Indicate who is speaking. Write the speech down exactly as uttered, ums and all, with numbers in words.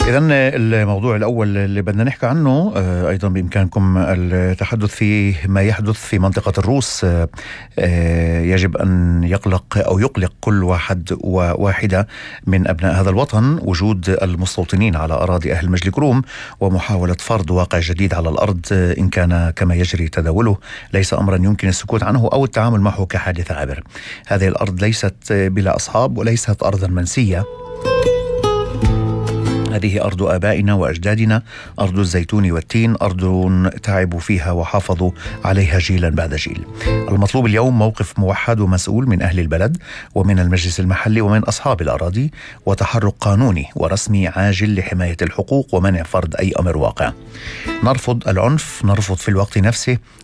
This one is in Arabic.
Speaker 1: إذن الموضوع الأول اللي بدنا نحكي عنه أيضا بإمكانكم التحدث في ما يحدث في منطقة الروس. يجب أن يقلق أو يقلق كل واحد وواحدة من أبناء هذا الوطن وجود المستوطنين على أراضي أهل مجلي كروم ومحاولة فرض واقع جديد على الأرض إن كان كما يجري تداوله ليس أمرا يمكن السكوت عنه أو التعامل معه كحادث عابر. هذه الأرض ليست بلا أصحاب وليست أرضا منسية، هذه أرض آبائنا وأجدادنا، أرض الزيتون والتين، أرض تعبوا فيها وحافظوا عليها جيلا بعد جيل. المطلوب اليوم موقف موحد ومسؤول من أهل البلد ومن المجلس المحلي ومن أصحاب الأراضي، وتحرك قانوني ورسمي عاجل لحماية الحقوق ومنع فرض أي أمر واقع. نرفض العنف، نرفض في الوقت نفسه